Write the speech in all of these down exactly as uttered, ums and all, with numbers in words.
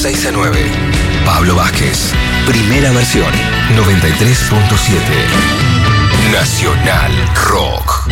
seis a nueve. Pablo Vázquez, primera versión, noventa y tres punto siete. Nacional Rock.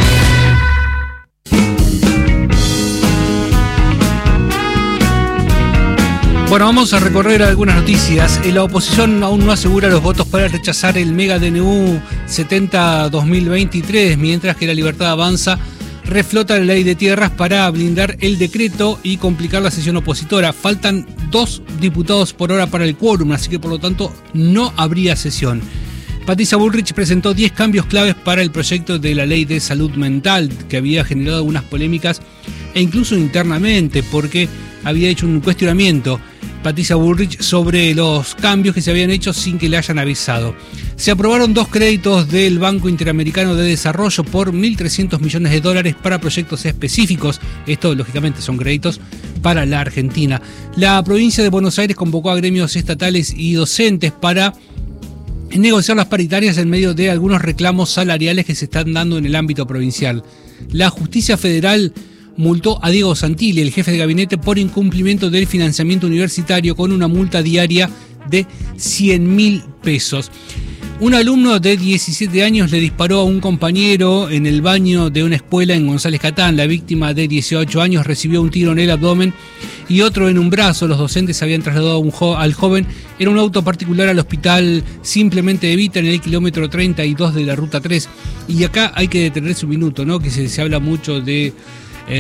Bueno, vamos a recorrer algunas noticias. La oposición aún no asegura los votos para rechazar el mega D N U setenta dos mil veintitrés, mientras que La Libertad Avanza reflota la ley de tierras para blindar el decreto y complicar la sesión opositora. Faltan dos diputados por hora para el quórum, así que por lo tanto no habría sesión. Patricia Bullrich presentó diez cambios claves para el proyecto de la ley de salud mental, que había generado algunas polémicas e incluso internamente, porque había hecho un cuestionamiento Patricia Bullrich sobre los cambios que se habían hecho sin que le hayan avisado. Se aprobaron dos créditos del Banco Interamericano de Desarrollo por mil trescientos millones de dólares para proyectos específicos. Esto, lógicamente, son créditos para la Argentina. La provincia de Buenos Aires convocó a gremios estatales y docentes para negociar las paritarias en medio de algunos reclamos salariales que se están dando en el ámbito provincial. La justicia federal multó a Diego Santilli, el jefe de gabinete, por incumplimiento del financiamiento universitario con una multa diaria de cien mil pesos. Un alumno de diecisiete años le disparó a un compañero en el baño de una escuela en González Catán. La víctima, de dieciocho años, recibió un tiro en el abdomen y otro en un brazo. Los docentes habían trasladado a un jo- al joven en un auto particular al hospital Simplemente Evita, en el kilómetro treinta y dos de la ruta tres. Y acá hay que detenerse un minuto, ¿no? Que se, se habla mucho de eh,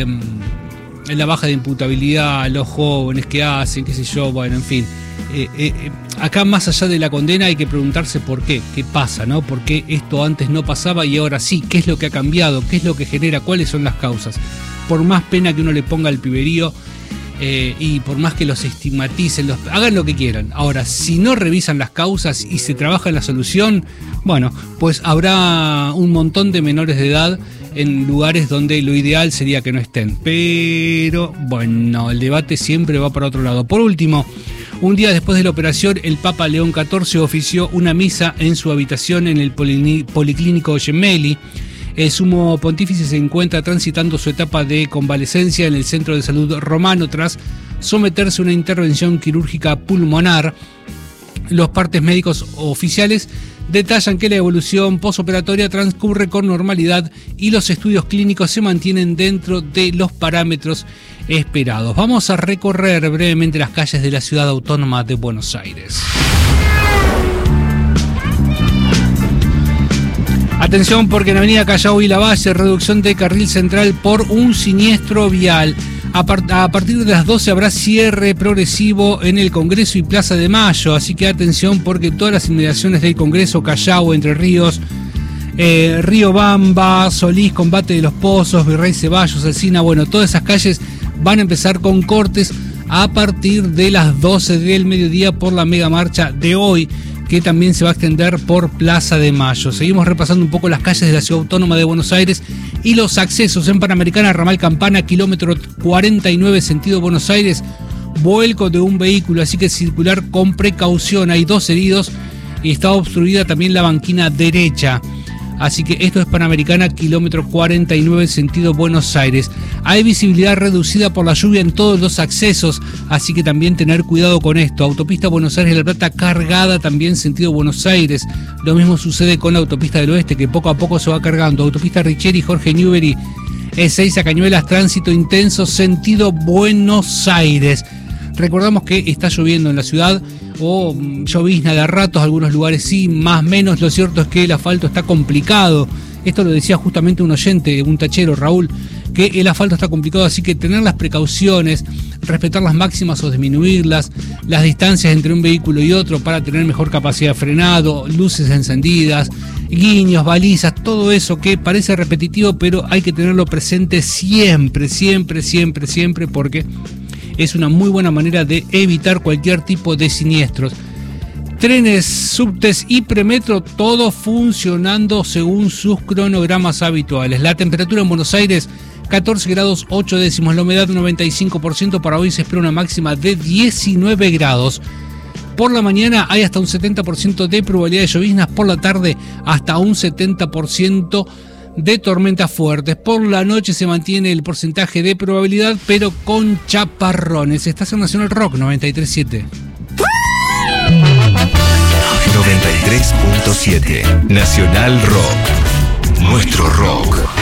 en la baja de imputabilidad, los jóvenes que hacen, qué sé yo, bueno, en fin. Eh, eh, acá, más allá de la condena, hay que preguntarse por qué, qué pasa, ¿no? ¿Por qué esto antes no pasaba y ahora sí? ¿Qué es lo que ha cambiado? ¿Qué es lo que genera? ¿Cuáles son las causas? Por más pena que uno le ponga al piberío eh, y por más que los estigmaticen, los, hagan lo que quieran. Ahora, si no revisan las causas y se trabaja en la solución, bueno, pues habrá un montón de menores de edad en lugares donde lo ideal sería que no estén. Pero, bueno, el debate siempre va para otro lado. Por último, un día después de la operación, el Papa León catorce ofició una misa en su habitación en el Poli- Policlínico Gemelli. El sumo pontífice se encuentra transitando su etapa de convalecencia en el Centro de Salud Romano tras someterse a una intervención quirúrgica pulmonar. Los partes médicos oficiales detallan que la evolución posoperatoria transcurre con normalidad y los estudios clínicos se mantienen dentro de los parámetros esperados. Vamos a recorrer brevemente las calles de la ciudad autónoma de Buenos Aires. Atención, porque en Avenida Callao y Lavalle, reducción de carril central por un siniestro vial. A, par- a partir de las doce habrá cierre progresivo en el Congreso y Plaza de Mayo, así que atención, porque todas las inmediaciones del Congreso, Callao, Entre Ríos, eh, Río Bamba, Solís, Combate de los Pozos, Virrey Ceballos, Alsina, bueno, todas esas calles van a empezar con cortes a partir de las doce del mediodía por la mega marcha de hoy, que también se va a extender por Plaza de Mayo. Seguimos repasando un poco las calles de la Ciudad Autónoma de Buenos Aires y los accesos. En Panamericana, Ramal Campana, kilómetro cuarenta y nueve, sentido Buenos Aires, vuelco de un vehículo, así que circular con precaución. Hay dos heridos y está obstruida también la banquina derecha. Así que esto es Panamericana, kilómetro cuarenta y nueve, sentido Buenos Aires. Hay visibilidad reducida por la lluvia en todos los accesos, así que también tener cuidado con esto. Autopista Buenos Aires-La Plata cargada también, sentido Buenos Aires. Lo mismo sucede con la autopista del Oeste, que poco a poco se va cargando. Autopista Richieri, Jorge Newbery, E seis a Cañuelas, tránsito intenso, sentido Buenos Aires. Recordamos que está lloviendo en la ciudad, o llovizna de a ratos, algunos lugares sí, más menos. Lo cierto es que el asfalto está complicado. Esto lo decía justamente un oyente, un tachero, Raúl, que el asfalto está complicado, así que tener las precauciones, respetar las máximas o disminuirlas, las distancias entre un vehículo y otro para tener mejor capacidad de frenado, luces encendidas, guiños, balizas, todo eso que parece repetitivo, pero hay que tenerlo presente siempre, siempre, siempre, siempre, porque es una muy buena manera de evitar cualquier tipo de siniestros. Trenes, subtes y premetro, todo funcionando según sus cronogramas habituales. La temperatura en Buenos Aires, catorce grados ocho décimos. La humedad, noventa y cinco por ciento. Para hoy se espera una máxima de diecinueve grados. Por la mañana hay hasta un setenta por ciento de probabilidad de lloviznas. Por la tarde, hasta un setenta por ciento de tormentas fuertes. Por la noche se mantiene el porcentaje de probabilidad, pero con chaparrones. Estación Nacional Rock noventa y tres punto siete. noventa y tres punto siete Nacional Rock. Nuestro rock.